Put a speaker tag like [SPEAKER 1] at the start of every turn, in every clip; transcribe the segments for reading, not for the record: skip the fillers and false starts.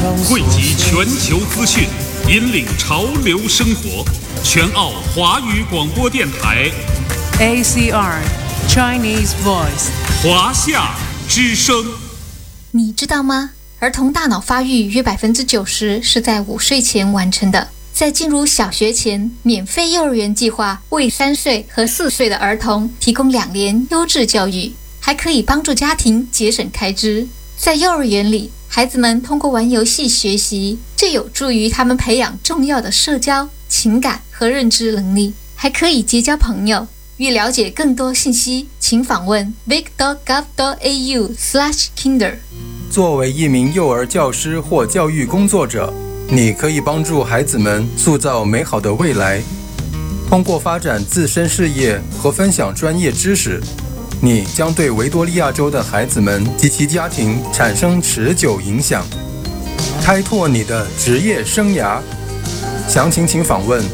[SPEAKER 1] 汇集全球资讯，引领潮流生活。全澳华语广播电台
[SPEAKER 2] ACR Chinese Voice
[SPEAKER 1] 华夏之声。
[SPEAKER 3] 你知道吗？儿童大脑发育约90%是在5岁前完成的。在进入小学前，免费幼儿园计划为3岁和4岁的儿童提供2年优质教育，还可以帮助家庭节省开支。在幼儿园里，孩子们通过玩游戏学习，这有助于他们培养重要的社交、情感和认知能力，还可以结交朋友。欲了解更多信息，请访问 vic.gov.au/kinder。
[SPEAKER 4] 作为一名幼儿教师或教育工作者，你可以帮助孩子们塑造美好的未来。通过发展自身事业和分享专业知识，你将对维多利亚州的孩子们及其家庭产生持久影响，开拓你的职业生涯。详情请访问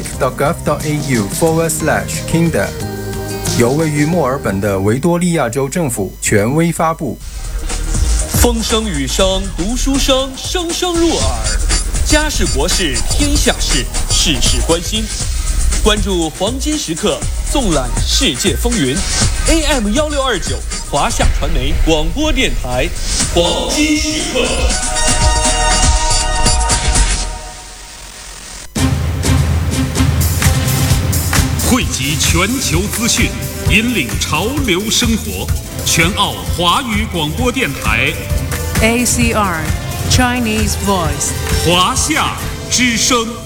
[SPEAKER 4] vic.gov.au/kinder， 由位于墨尔本的维多利亚州政府权威发布。
[SPEAKER 5] 风声雨声读书声，声声入耳。家事国事天下事，事事关心。关注黄金时刻，纵览世界风云。AM1629华夏传媒广播电台，黄金时刻。
[SPEAKER 1] 汇集全球资讯，引领潮流生活。全澳华语广播电台
[SPEAKER 2] ACR Chinese Voice
[SPEAKER 1] 华夏之声。